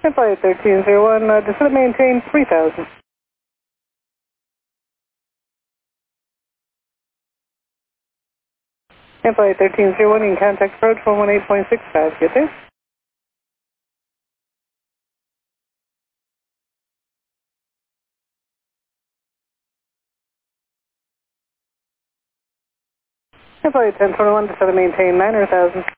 Flight 1301, descend and maintain 3000. Flight 1301, you can contact approach 118.65. Get there. Flight 1021, descend and maintain 900,000.